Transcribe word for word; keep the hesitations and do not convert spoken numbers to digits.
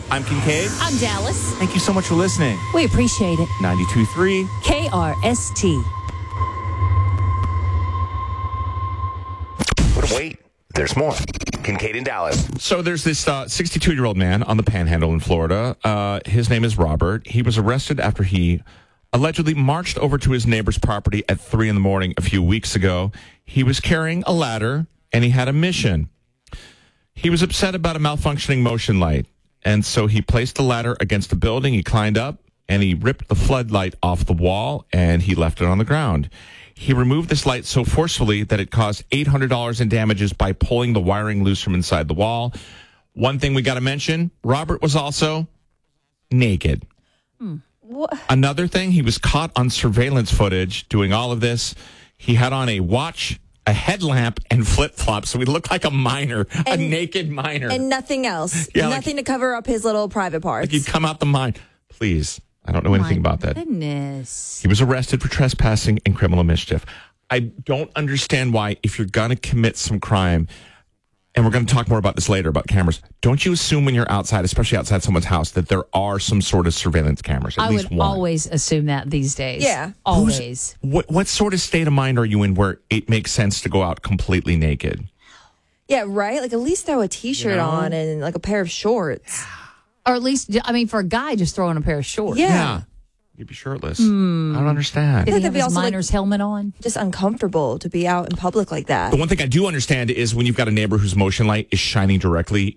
I'm Kincaid. I'm Dallas. Thank you so much for listening. We appreciate it. ninety-two point three K R S T. But wait, there's more. Kincaid and Dallas. So there's this sixty-two-year-old man on the Panhandle in Florida. Uh, his name is Robert. He was arrested after he allegedly marched over to his neighbor's property at three in the morning a few weeks ago. He was carrying a ladder, and he had a mission. He was upset about a malfunctioning motion light, and so he placed the ladder against the building. He climbed up, and he ripped the floodlight off the wall, and he left it on the ground. He removed this light so forcefully that it caused eight hundred dollars in damages by pulling the wiring loose from inside the wall. One thing we got to mention, Robert was also naked. Hmm. Another thing, he was caught on surveillance footage doing all of this. He had on a watch, a headlamp, and flip-flops, so he looked like a miner, and, a naked miner. And nothing else. Yeah, nothing like, to cover up his little private parts. Like he'd come out the mine. Please. I don't know anything My about that. Goodness. He was arrested for trespassing and criminal mischief. I don't understand why, if you're going to commit some crime, and we're going to talk more about this later about cameras, don't you assume when you're outside, especially outside someone's house, that there are some sort of surveillance cameras? At I least would one. always assume that these days. Yeah. Always. Who's, what, what sort of state of mind are you in where it makes sense to go out completely naked? Yeah, right? Like, at least throw a T-shirt You know? on and, like, a pair of shorts. Or at least, I mean, for a guy, just throwing a pair of shorts. Yeah. You'd be shirtless. Mm. I don't understand. Did I he think have that'd be his also, like- miner's helmet on? Just uncomfortable to be out in public like that. The one thing I do understand is when you've got a neighbor whose motion light is shining directly